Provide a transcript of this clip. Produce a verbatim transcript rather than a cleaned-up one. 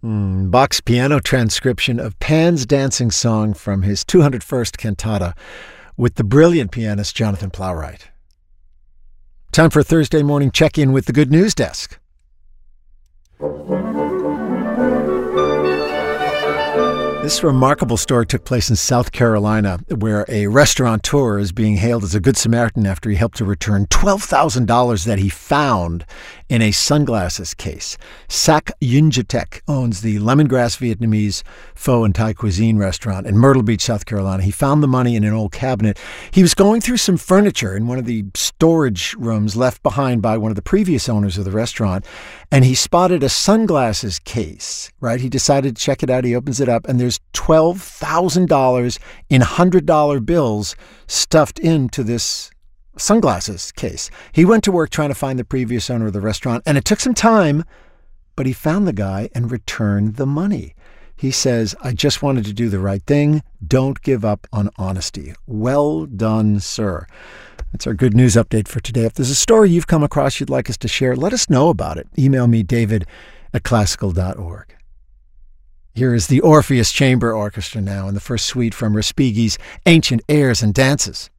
Mm, Bach's piano transcription of Pan's dancing song from his two hundred first cantata with the brilliant pianist Jonathan Plowright. Time for a Thursday morning check-in with the Good News Desk. This remarkable story took place in South Carolina, where a restaurateur is being hailed as a good Samaritan after he helped to return twelve thousand dollars that he found in a sunglasses case. Sac Yunjatek owns the Lemongrass Vietnamese Pho and Thai Cuisine restaurant in Myrtle Beach, South Carolina. He found the money in an old cabinet. He was going through some furniture in one of the storage rooms left behind by one of the previous owners of the restaurant, and he spotted a sunglasses case, right? He decided to check it out. He opens it up, and there's twelve thousand dollars in one hundred dollar bills stuffed into this sunglasses case. He went to work trying to find the previous owner of the restaurant, and it took some time, but he found the guy and returned the money. He says, "I just wanted to do the right thing. Don't give up on honesty." Well done, sir. That's our good news update for today. If there's a story you've come across you'd like us to share, let us know about it. Email me, david at classical dot org. Here is the Orpheus Chamber Orchestra now in the first suite from Respighi's Ancient Airs and Dances.